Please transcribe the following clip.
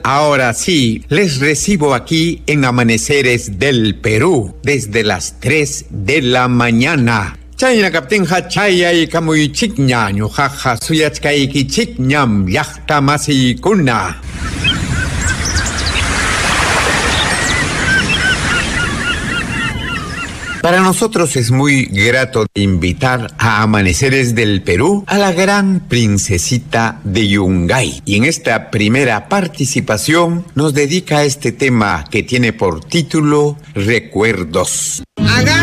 Ahora sí, les recibo aquí en Amaneceres del Perú, desde las 3 de la mañana. Chayna kaptinja chayay kamuy chikña, ñujaja suyachkayki chikñam, llaqta masiykuna. Para nosotros es muy grato invitar a Amaneceres del Perú a la gran princesita de Yungay. Y en esta primera participación nos dedica a este tema que tiene por título Recuerdos.